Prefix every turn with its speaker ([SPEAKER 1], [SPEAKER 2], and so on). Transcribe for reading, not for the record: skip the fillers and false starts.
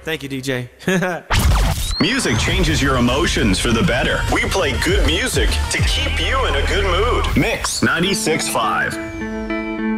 [SPEAKER 1] Thank you, DJ.
[SPEAKER 2] Music changes your emotions for the better. We play good music to keep you in a good mood. Mix 96.5.